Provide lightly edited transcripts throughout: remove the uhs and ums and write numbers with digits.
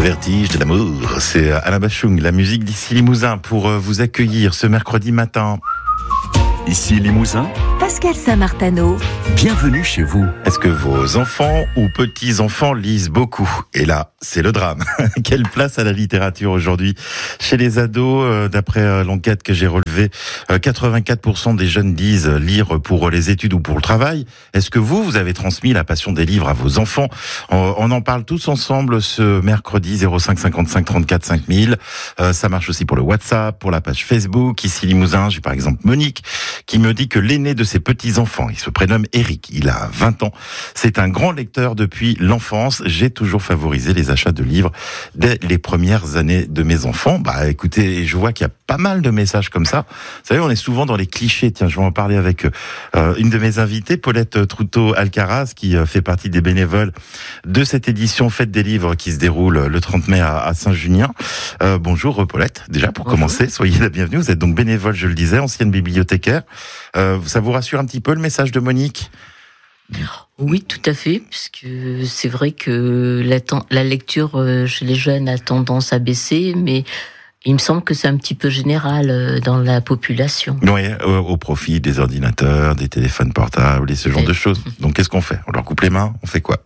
Vertige de l'amour, c'est Alain Bachung, la musique d'ici Limousin pour vous accueillir ce mercredi matin. Ici Limousin, Pascal Saint-Martano. Bienvenue chez vous. Est-ce que vos enfants ou petits-enfants lisent beaucoup ? Et là, c'est le drame. Quelle place à la littérature aujourd'hui chez les ados ? D'après l'enquête que j'ai relevée, 84% des jeunes disent lire pour les études ou pour le travail. Est-ce que vous avez transmis la passion des livres à vos enfants ? On en parle tous ensemble ce mercredi 05 55 34 5000. Ça marche aussi pour le WhatsApp, pour la page Facebook. Ici Limousin, j'ai par exemple Monique qui me dit que l'aîné de ses petits-enfants, il se prénomme Eric, il a 20 ans, c'est un grand lecteur depuis l'enfance. J'ai toujours favorisé les achats de livres dès les premières années de mes enfants. Bah écoutez, je vois qu'il y a pas mal de messages comme ça. Vous savez, on est souvent dans les clichés. Tiens, je vais en parler avec une de mes invitées, Paulette Troutot-Alcaraz, qui fait partie des bénévoles de cette édition Fête des livres qui se déroule le 30 mai à Saint-Junien. Bonjour Paulette, déjà pour commencer, soyez la bienvenue. Vous êtes donc bénévole, je le disais, ancienne bibliothécaire. Ça vous rassure un petit peu le message de Monique ? Oui, tout à fait, puisque c'est vrai que la lecture chez les jeunes a tendance à baisser, mais il me semble que c'est un petit peu général dans la population. Oui, au profit des ordinateurs, des téléphones portables et ce genre de choses. Donc qu'est-ce qu'on fait ? On leur coupe les mains ? On fait quoi ?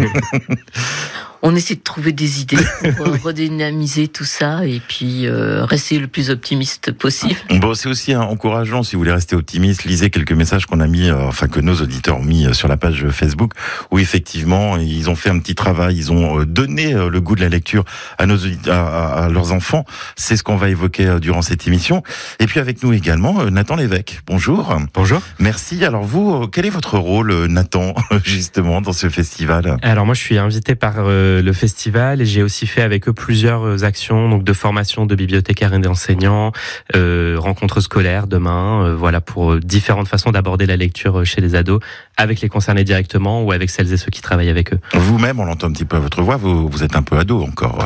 On essaie de trouver des idées pour redynamiser tout ça et puis rester le plus optimiste possible. Bon, c'est aussi encourageant si vous voulez rester optimiste. Lisez quelques messages qu'on a mis, que nos auditeurs ont mis sur la page Facebook, où effectivement ils ont fait un petit travail, ils ont donné le goût de la lecture à à leurs enfants. C'est ce qu'on va évoquer durant cette émission. Et puis avec nous également Nathan Lévesque. Bonjour. Bonjour. Merci. Alors vous, quel est votre rôle, Nathan, justement dans ce festival ? Alors moi, je suis invité par le festival et j'ai aussi fait avec eux plusieurs actions donc de formation de bibliothécaires et d'enseignants, rencontres scolaires demain, voilà pour différentes façons d'aborder la lecture chez les ados avec les concernés directement ou avec celles et ceux qui travaillent avec eux. Vous-même, on l'entend un petit peu à votre voix, vous êtes un peu ado encore.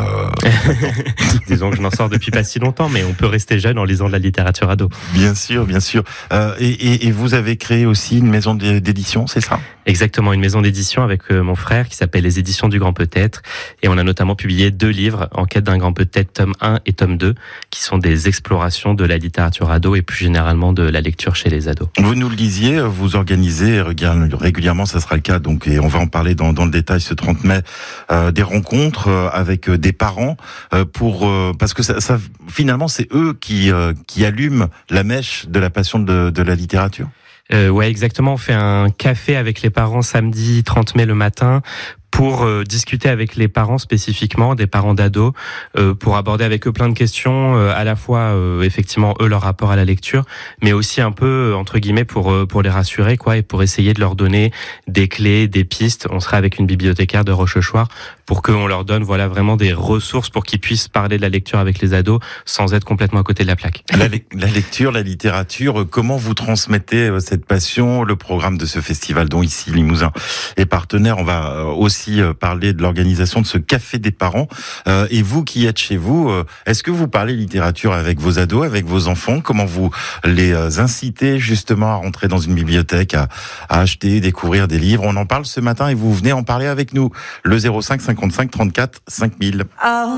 Disons que je n'en sors depuis pas si longtemps, mais on peut rester jeune en lisant de la littérature ado. Bien sûr, bien sûr. Et vous avez créé aussi une maison d'édition, c'est ça ? Exactement, une maison d'édition avec mon frère qui s'appelle Les Éditions du Grand Peut-être. Et on a notamment publié 2 livres, En quête d'un grand peut-être, tome 1 et tome 2, qui sont des explorations de la littérature ado et plus généralement de la lecture chez les ados. Vous nous le disiez, vous organisez régulièrement, ça sera le cas, donc, et on va en parler dans le détail ce 30 mai, des rencontres avec des parents parce que ça finalement c'est eux qui allument la mèche de la passion de la littérature. Ouais, exactement. On fait un café avec les parents samedi 30 mai le matin pour discuter avec les parents spécifiquement, des parents d'ados, pour aborder avec eux plein de questions, à la fois effectivement eux leur rapport à la lecture, mais aussi un peu entre guillemets pour les rassurer quoi, et pour essayer de leur donner des clés, des pistes. On sera avec une bibliothécaire de Rochechouart pour qu'on leur donne voilà vraiment des ressources pour qu'ils puissent parler de la lecture avec les ados sans être complètement à côté de la plaque. La lecture, la littérature, comment vous transmettez cette passion ? Le programme de ce festival dont ici Limousin est partenaire, on va aussi parler de l'organisation de ce café des parents. Et vous qui êtes chez vous, est-ce que vous parlez littérature avec vos ados, avec vos enfants ? Comment vous les incitez justement à rentrer dans une bibliothèque, à acheter, découvrir des livres ? On en parle ce matin et vous venez en parler avec nous. Le 05 55 34 5000.